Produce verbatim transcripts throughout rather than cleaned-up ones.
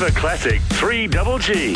Forever Classic three G G.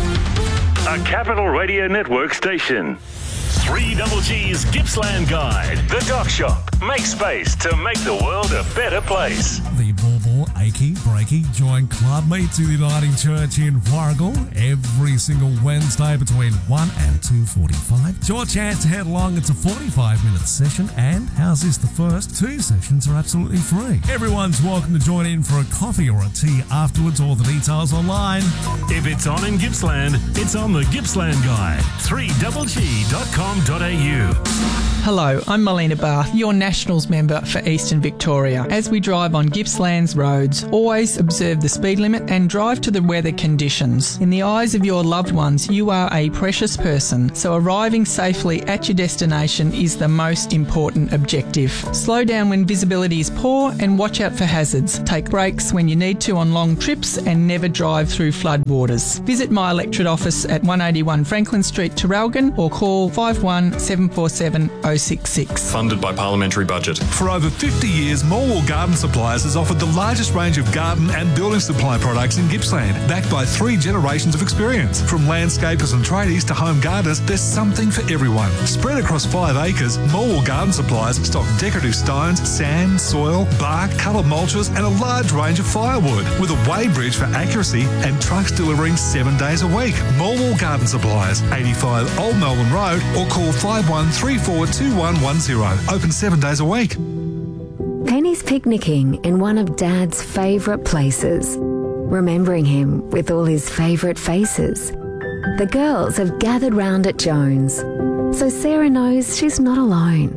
A Capital Radio Network station. three G G's Gippsland Guide. The Dock Shop. Make space to make the world a better place. The Bauble Achy Breaky Joint Club meets at the Uniting Church in Warragul every single Wednesday between one and two forty-five. It's your chance to head along. It's a forty-five minute session, and how's this? The first two sessions are absolutely free. Everyone's welcome to join in for a coffee or a tea afterwards. All the details online. If it's on in Gippsland, it's on the Gippsland Guide. three G G dot com dot a u. Hello, I'm Melina Barth, your Nationals member for Eastern Victoria. As we drive on Gippsland's roads, always observe the speed limit and drive to the weather conditions. In the eyes of your loved ones, you are a precious person, so arriving safely at your destination is the most important objective. Slow down when visibility is poor and watch out for hazards. Take breaks when you need to on long trips and never drive through floodwaters. Visit my electorate office at one eighty-one Franklin Street, Terralgan, or call five one seven four seven oh six six. Funded by Parliamentary Budget. For over fifty years, Morwell Garden Supplies has offered the largest range of garden and building supply products in Gippsland, backed by three generations of experience. From landscapers and tradies to home gardeners, there's something for everyone. Spread across five acres, Morwell Garden Supplies stock decorative stones, sand, soil, bark, coloured mulches and a large range of firewood, with a weighbridge for accuracy and trucks delivering seven days a week. Morwell Garden Supplies, eighty-five Old Melbourne Road, or call five one three four two one one zero. Open seven days a week. Penny's picnicking in one of Dad's favourite places, remembering him with all his favourite faces. The girls have gathered round at Jones, so Sarah knows she's not alone.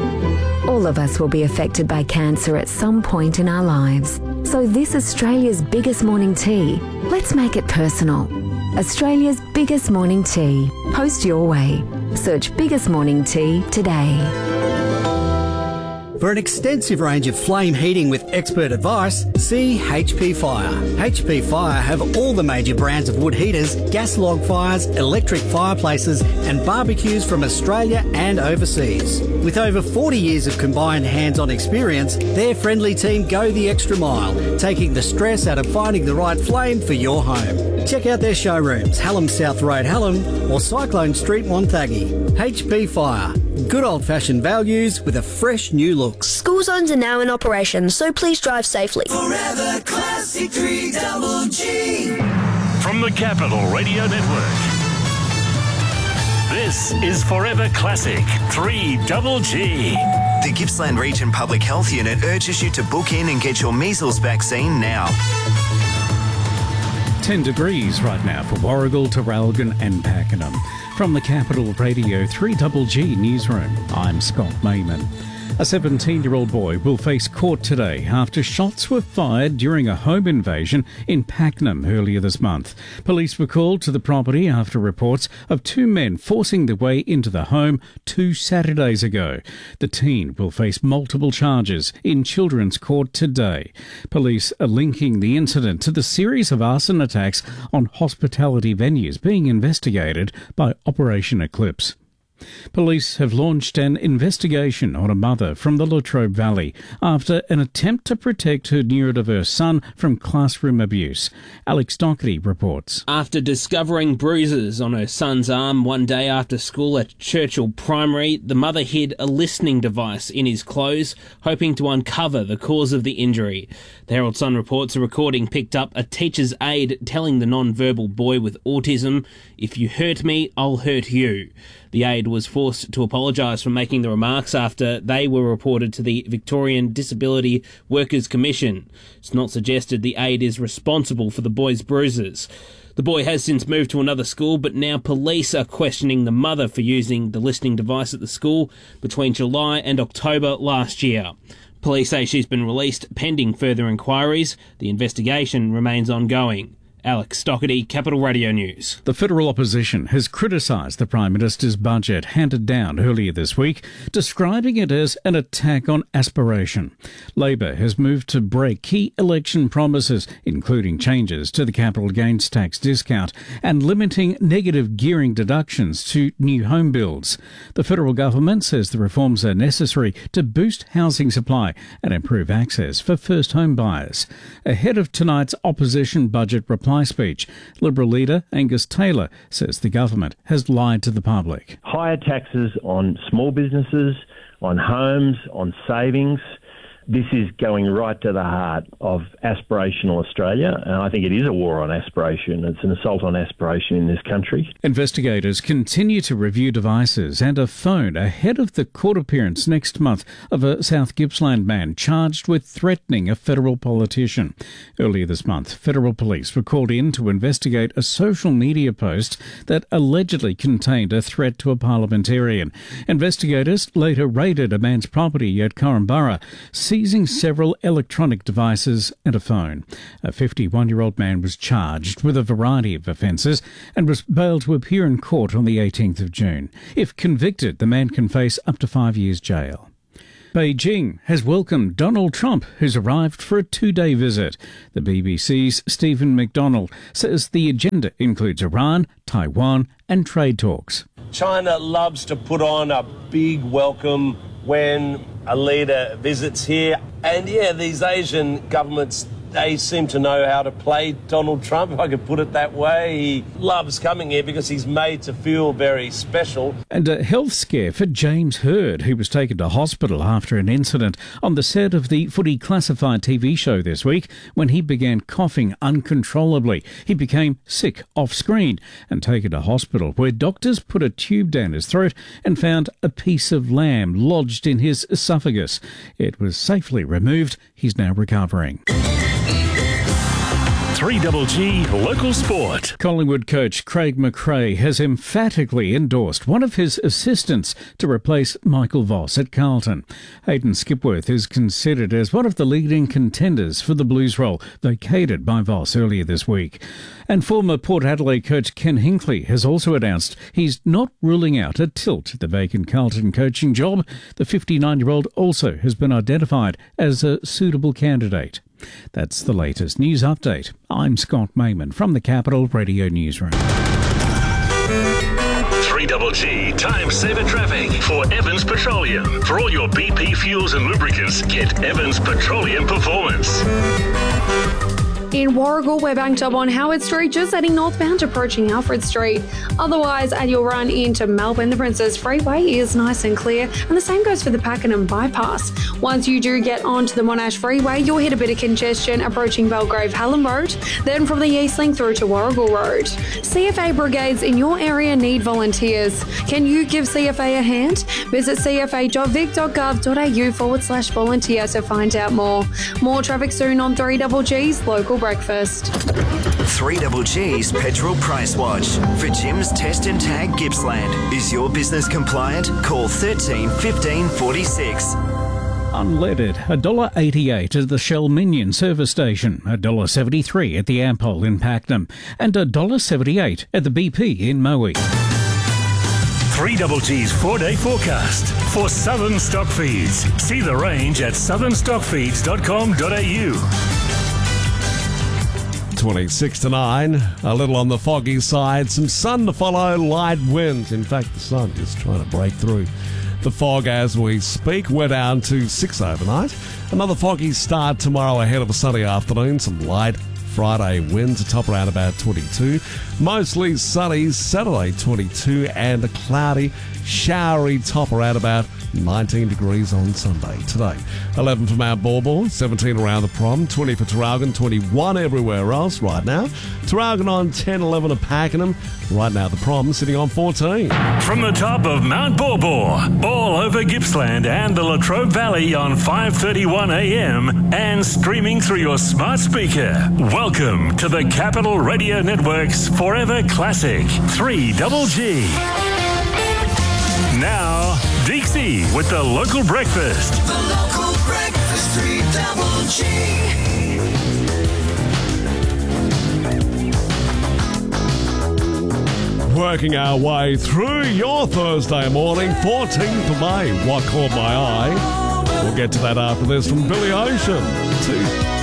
All of us will be affected by cancer at some point in our lives, so this Australia's biggest morning tea, let's make it personal. Australia's biggest morning tea. Post your way. Search Biggest Morning Tea today. For an extensive range of flame heating with expert advice, see H P Fire. H P Fire have all the major brands of wood heaters, gas log fires, electric fireplaces and barbecues from Australia and overseas. With over forty years of combined hands-on experience, their friendly team go the extra mile, taking the stress out of finding the right flame for your home. Check out their showrooms, Hallam South Road, Hallam, or Cyclone Street, Wonthaggi. H P Fire. Good old-fashioned values with a fresh new look. School zones are now in operation, so please drive safely. Forever Classic three G G. From the Capital Radio Network, this is Forever Classic three G G. The Gippsland Region Public Health Unit urges you to book in and get your measles vaccine now. ten degrees right now for Warragul, Terralgan and Pakenham. From the Capital Radio three G G Newsroom, I'm Scott Mayman. A seventeen-year-old boy will face court today after shots were fired during a home invasion in Pakenham earlier this month. Police were called to the property after reports of two men forcing their way into the home two Saturdays ago. The teen will face multiple charges in Children's Court today. Police are linking the incident to the series of arson attacks on hospitality venues being investigated by Operation Eclipse. Police have launched an investigation on a mother from the Latrobe Valley after an attempt to protect her neurodiverse son from classroom abuse. Alex Doherty reports. After discovering bruises on her son's arm one day after school at Churchill Primary, the mother hid a listening device in his clothes, hoping to uncover the cause of the injury. The Herald Sun reports a recording picked up a teacher's aide telling the non-verbal boy with autism, "If you hurt me, I'll hurt you." The aide was forced to apologise for making the remarks after they were reported to the Victorian Disability Workers Commission. It's not suggested the aide is responsible for the boy's bruises. The boy has since moved to another school, but now police are questioning the mother for using the listening device at the school between July and October last year. Police say she's been released pending further inquiries. The investigation remains ongoing. Alex Doherty, Capital Radio News. The federal opposition has criticised the Prime Minister's budget handed down earlier this week, describing it as an attack on aspiration. Labor has moved to break key election promises, including changes to the capital gains tax discount and limiting negative gearing deductions to new home builds. The federal government says the reforms are necessary to boost housing supply and improve access for first home buyers. Ahead of tonight's opposition budget reply, high speech. Liberal leader Angus Taylor says the government has lied to the public. Higher taxes on small businesses, on homes, on savings. This is going right to the heart of aspirational Australia, and I think it is a war on aspiration. It's an assault on aspiration in this country. Investigators continue to review devices and a phone ahead of the court appearance next month of a South Gippsland man charged with threatening a federal politician. Earlier this month, federal police were called in to investigate a social media post that allegedly contained a threat to a parliamentarian. Investigators later raided a man's property at Korumburra, seizing several electronic devices and a phone. A fifty-one-year-old man was charged with a variety of offences and was bailed to appear in court on the eighteenth of June. If convicted, the man can face up to five years jail. Beijing has welcomed Donald Trump, who's arrived for a two-day visit. The B B C's Stephen McDonald says the agenda includes Iran, Taiwan and trade talks. China loves to put on a big welcome when a leader visits here. And yeah, these Asian governments, they seem to know how to play Donald Trump, if I could put it that way. He loves coming here because he's made to feel very special. And a health scare for James Hird, who was taken to hospital after an incident on the set of the Footy Classified T V show this week when he began coughing uncontrollably. He became sick off-screen and taken to hospital, where doctors put a tube down his throat and found a piece of lamb lodged in his esophagus. It was safely removed. He's now recovering. three G G Local Sport. Collingwood coach Craig McRae has emphatically endorsed one of his assistants to replace Michael Voss at Carlton. Hayden Skipworth is considered as one of the leading contenders for the Blues role, vacated by Voss earlier this week. And former Port Adelaide coach Ken Hinkley has also announced he's not ruling out a tilt at the vacant Carlton coaching job. The fifty-nine-year-old also has been identified as a suitable candidate. That's the latest news update. I'm Scott Mayman from the Capital Radio Newsroom. three G G Time Saver Traffic for Evans Petroleum. For all your B P fuels and lubricants, get Evans Petroleum Performance. In Warragul, we're banked up on Howard Street, just heading northbound approaching Alfred Street. Otherwise, at your run into Melbourne, the Princess Freeway is nice and clear, and the same goes for the Pakenham Bypass. Once you do get onto the Monash Freeway, you'll hit a bit of congestion approaching Belgrave Hallam Road, then from the East Link through to Warragul Road. C F A brigades in your area need volunteers. Can you give C F A a hand? Visit c f a dot vic dot gov dot a u forward slash volunteer to find out more. More traffic soon on three G G's Local Breakfast. three G G's Petrol Price Watch. For Jim's Test and Tag Gippsland. Is your business compliant? Call thirteen fifteen forty-six. Unleaded, one dollar eighty-eight at the Shell Minion service station, one dollar seventy-three at the Ampol in Pakenham, and one dollar seventy-eight at the B P in Moe. three G G's four-day forecast for Southern Stock Feeds. See the range at southern stock feeds dot com dot a u. twenty-six to nine, a little on the foggy side, some sun to follow, light winds. In fact, the sun is trying to break through the fog as we speak. We're down to six overnight. Another foggy start tomorrow ahead of a sunny afternoon, some light Friday winds, a top around about twenty-two. Mostly sunny Saturday, twenty-two, and a cloudy, showery top around about nineteen degrees on Sunday. Today, eleven for Mount Baw, seventeen around the Prom, twenty for Traralgon, twenty-one everywhere else right now. Traralgon on ten, eleven at Pakenham. Right now, the Prom sitting on fourteen. From the top of Mount Baw, all over Gippsland and the Latrobe Valley on five thirty-one a m and streaming through your smart speaker. Welcome to the Capital Radio Network's Forever Classic, three G G. Now, Dixie with the Local Breakfast. The Local Breakfast, three G G. Working our way through your Thursday morning, fourteenth of May. What caught my eye? We'll get to that after this from Billy Ocean. Two.